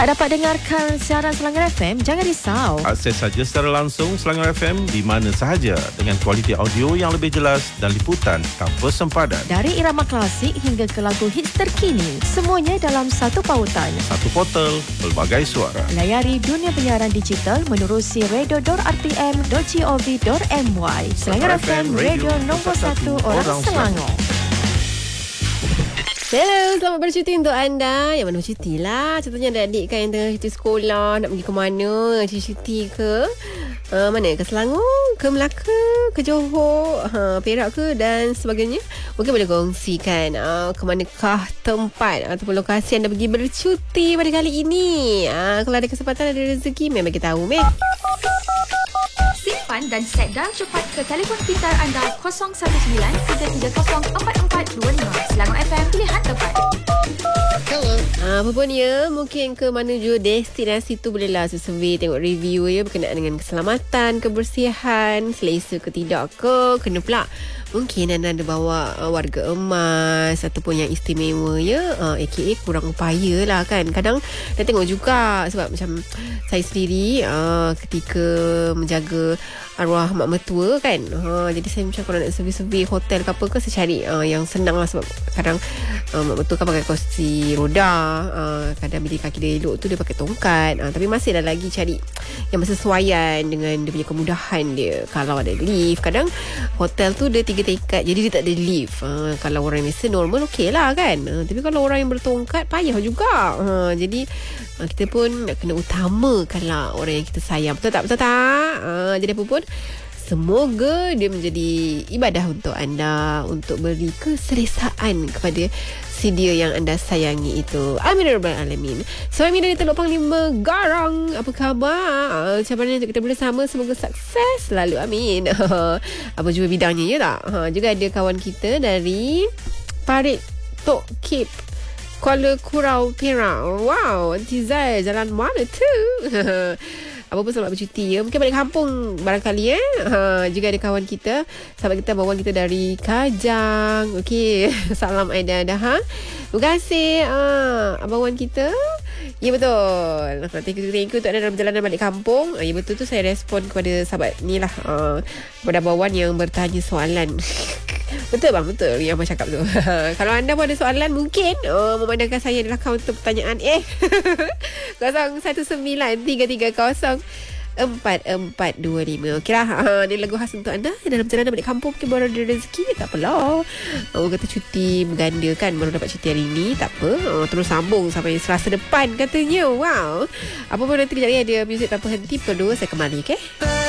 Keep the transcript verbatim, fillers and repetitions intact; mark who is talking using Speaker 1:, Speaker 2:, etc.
Speaker 1: Dapat dengarkan siaran Selangor F M? Jangan risau.
Speaker 2: Akses saja secara langsung Selangor F M di mana sahaja dengan kualiti audio yang lebih jelas dan liputan tanpa sempadan.
Speaker 1: Dari irama klasik hingga ke lagu hits terkini, semuanya dalam satu pautan.
Speaker 2: Satu portal, pelbagai suara.
Speaker 1: Layari dunia penyiaran digital menerusi radio dot r t m dot gov dot m y. Selangor F M, radio nombor satu orang, orang Selangor.
Speaker 3: Hello, selamat bercuti untuk anda. Yang mana bercuti lah. Contohnya adik-adik kan yang tengah cuti sekolah, nak pergi ke mana, cuti-cuti ke uh, mana, ke Selangor, ke Melaka, ke Johor, uh, Perak ke dan sebagainya. Mungkin boleh kongsikan uh, ke manakah tempat ataupun lokasi anda pergi bercuti pada kali ini. uh, Kalau ada kesempatan, ada rezeki, memang kita tahu meh.
Speaker 4: Simpan dan set dial cepat ke telefon pintar anda kosong satu sembilan tiga tiga kosong empat empat dua lima. Selangor F M, pilihan tepat.
Speaker 3: Hello. Ha, apa pun ya, mungkin ke mana jua destinasi tu bolehlah survey, tengok review ya berkenaan dengan keselamatan, kebersihan, selesa ke tidak ke. Kena pula mungkin anda ada bawa uh, warga emas ataupun yang istimewa ya, uh, A K A kurang upaya lah kan. Kadang dah tengok juga sebab macam saya sendiri uh, ketika menjaga arwah mak mertua kan, uh, jadi saya macam kalau nak survey-survey hotel ke apa ke, saya cari uh, yang senang lah. Sebab kadang uh, mak mertua kan pakai kursi roda, uh, kadang bila kaki dia elok tu dia pakai tongkat, uh, tapi masih dah lagi cari yang bersesuaian dengan dia punya kemudahan dia. Kalau ada lift, kadang hotel tu dia tiga tingkat, jadi dia tak ada lift. uh, Kalau orang biasa normal okey lah kan, uh, tapi kalau orang yang bertongkat payah juga. uh, Jadi uh, kita pun nak kena utamakan lah orang yang kita sayang. Betul tak? Betul tak? Uh, jadi apa pun, semoga dia menjadi ibadah untuk anda, untuk beri keselesaan kepada si dia yang anda sayangi itu. Amin ya rabbal alamin. So Amin dari Teluk Panglima Garang, apa khabar? Uh, macam mana untuk kita bersama? Semoga sukses selalu, amin. Apa jua bidangnya ya tak? Ha, juga ada kawan kita dari Parit Tok Kip, Kuala Kurau, Perak. Wow, Tizai jalan mana tu? Apa pun selamat bercuti ya. Mungkin balik kampung barangkali eh. Ha, juga ada kawan kita, sahabat kita, bawahan kita dari Kajang. Okey, salam Aida dah ha. Terima kasih uh, abang wan kita. Ya betul. Thank you, thank you untuk anda dalam perjalanan balik kampung. Ya betul tu, saya respon kepada sahabat ni lah, uh, kepada abang wan yang bertanya soalan. Betul bang, betul yang abang cakap tu. Kalau anda pun ada soalan, mungkin uh, memandangkan saya adalah kawan untuk pertanyaan eh kosong satu sembilan tiga tiga kosong empat empat dua lima. Okey lah, uh, ni lagu khas untuk anda dalam perjalanan balik kampung. Mungkin baru ada rezeki, tak apalah. Orang kata cuti berganda kan, baru dapat cuti hari ni, tak apa, uh, terus sambung sampai Selasa depan katanya. Wow. Apa pun nanti kejap lagi ada muzik tanpa henti. Pukul dua saya kembali, okey?